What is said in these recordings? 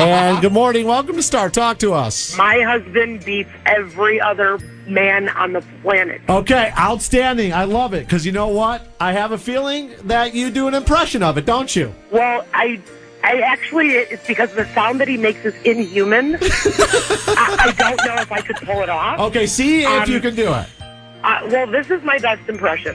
And good morning. Welcome to Star. Talk to us. My husband beats every other man on the planet. Okay, outstanding. I love it. Because you know what? I have a feeling that you do an impression of it, don't you? Well, I actually, it's because the sound that he makes is inhuman. I don't know if I could pull it off. Okay, see if you can do it. Well, this is my best impression.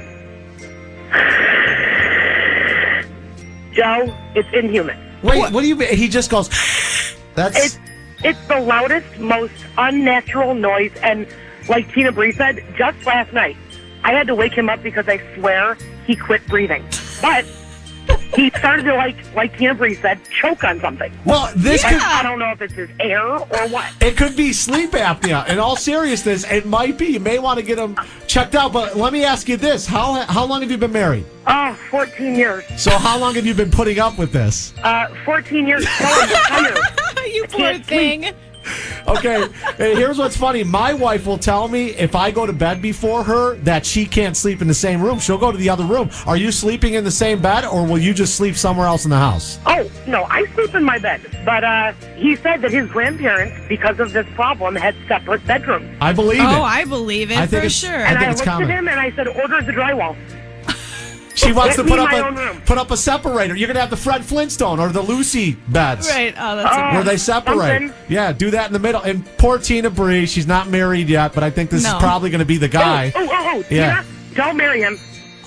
Joe, it's inhuman. Wait, what do you mean? He just goes, that's... It's the loudest, most unnatural noise. And like Tina Bree said, just last night, I had to wake him up because I swear he quit breathing. But he started to, like Tina Bree said, choke on something. Well, this could... I don't know if it's his air or what. It could be sleep apnea. In all seriousness, it might be. You may want to get him checked out. But let me ask you this. How long have you been married? 14 years. So how long have you been putting up with this? 14 years. Tired. You poor thing. Okay, here's what's funny. My wife will tell me if I go to bed before her that she can't sleep in the same room. She'll go to the other room. Are you sleeping in the same bed, or will you just sleep somewhere else in the house? Oh, no, I sleep in my bed. But he said that his grandparents, because of this problem, had separate bedrooms. I believe it. I believe it for sure. And I it's looked common. at him and I said, order the drywall. She wants to Get me my own room. put up a separator. You're gonna have the Fred Flintstone or the Lucy beds. Right. Oh, that's Where they separate. Something. Yeah, do that in the middle. And poor Tina Bree, she's not married yet, but I think this is probably going to be the guy. Oh, Yeah. Tina, don't marry him.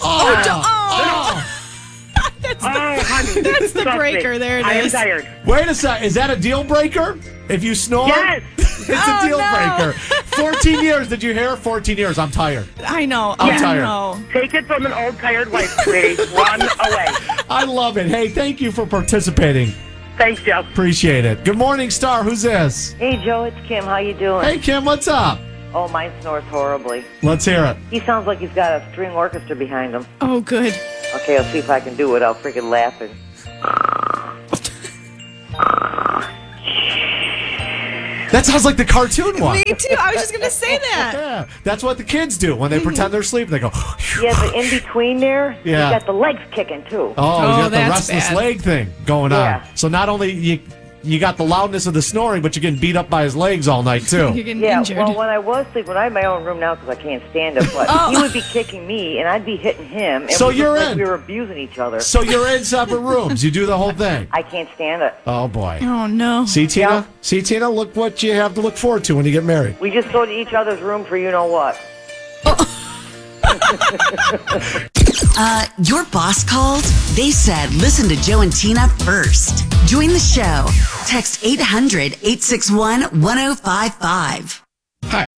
Honey. That's the Trust breaker. me. There it I am is. tired. Wait a sec. Is that a deal breaker? If you snore? Yes. It's a deal no. breaker. 14 years. Did you hear? 14 years. I'm tired. I know. I'm tired. No. Take it from an old, tired wife, sweetie. Run away. I love it. Hey, thank you for participating. Thanks, Joe. Appreciate it. Good morning, Star. Who's this? Hey, Joe, it's Kim. How you doing? Hey, Kim, what's up? Oh, mine snores horribly. Let's hear it. He sounds like he's got a string orchestra behind him. Oh, good. Okay, I'll see if I can do it. I'll freaking laughing. That sounds like the cartoon one. Me too. I was just going to say that. Yeah, that's what the kids do when they pretend they're sleeping. They go, Yeah, but in between there, Yeah. you got the legs kicking, too. oh, you got the that's restless bad. leg thing going Yeah. on. So not only you got the loudness of the snoring, but you're getting beat up by his legs all night, too. You're getting Yeah, injured. well, when I was sleeping, I have my own room now because I can't stand it, but he would be kicking me, and I'd be hitting him, and So we you're looked like in. we were abusing each other. So you're in separate rooms. You do the whole thing. I can't stand it. Oh, boy. Oh, no. See, Tina? Yeah. See, Tina? Look what you have to look forward to when you get married. We just go to each other's room for you-know-what. Your boss called? They said listen to Joe and Tina first. Join the show. Text 800-861-1055.